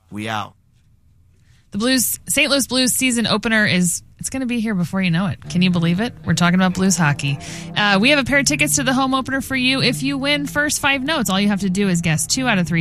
We out. The St. Louis Blues season opener it's going to be here before you know it. Can you believe it? We're talking about Blues hockey. We have a pair of tickets to the home opener for you. If you win first 5 notes, all you have to do is guess 2 out of 3